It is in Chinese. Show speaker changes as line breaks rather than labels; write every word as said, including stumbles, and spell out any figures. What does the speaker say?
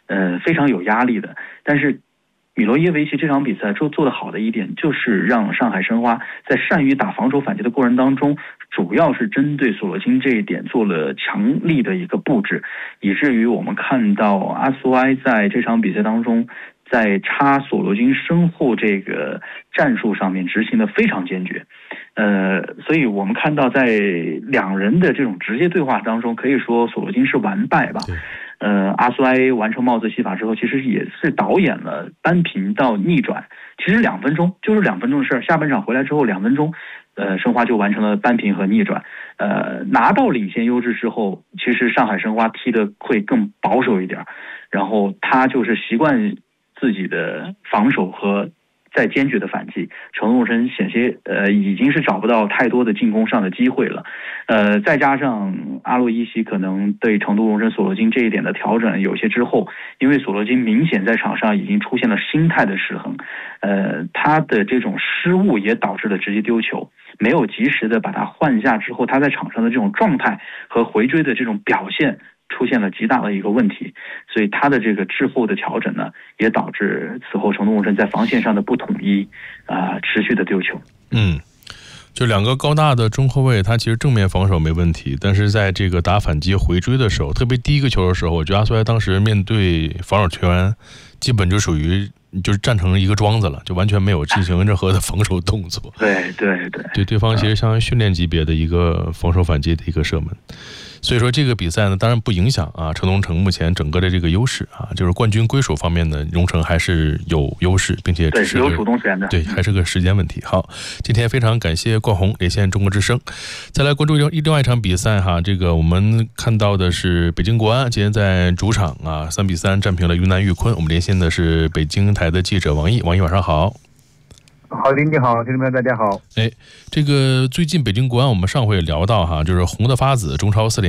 呃非常有压力的。但是米罗耶维奇这场比赛做做得好的一点，就是让上海申花在善于打防守反击的过程当中，主要是针对索罗金这一点做了强力的一个布置，以至于我们看到阿苏埃在这场比赛当中，在插索罗金身后这个战术上面执行的非常坚决。呃，所以我们看到在两人的这种直接对话当中，可以说索罗金是完败吧。呃，阿苏埃完成帽子戏法之后，其实也是导演了扳平到逆转。其实两分钟就是两分钟的事儿，下半场回来之后两分钟，呃，申花就完成了扳平和逆转。呃，拿到领先优势之后，其实上海申花踢得会更保守一点，然后他就是习惯自己的防守和再坚决的反击，程度生险些呃已经是找不到太多的进攻上的机会了，呃，再加上阿洛伊西可能对成都荣升索罗金这一点的调整有些之后，因为索罗金明显在场上已经出现了心态的失衡，呃，他的这种失误也导致了直接丢球，没有及时的把他换下之后，他在场上的这种状态和回追的这种表现出现了极大的一个问题，所以他的这个滞后的调整呢，也导致此后成都荣升在防线上的不统一，啊、呃，持续的丢球。
嗯，就两个高大的中后卫，他其实正面防守没问题，但是在这个打反击回追的时候，特别第一个球的时候，我觉得阿苏埃当时面对防守球员，基本就属于就是站成一个桩子了，就完全没有进行任何的防守动作。
对对对，
对对方其实相当于训练级别的一个防守反击的一个射门。所以说这个比赛呢，当然不影响啊陈东城目前整个的这个优势啊，就是冠军归属方面呢，荣城还是有优势，并且只是
有主动权的，
对，还是个时间问题。好，今天非常感谢冠宏连线中国之声。再来关注另外一场比赛哈，这个我们看到的是北京国安今天在主场啊三比三战平了云南玉坤。我们连线的是北京台的记者王毅，王毅晚上好。
好，林你好，听众朋友大家好。
哎，这个最近北京国安我们上回也聊到哈，就是红的发紫，中超四连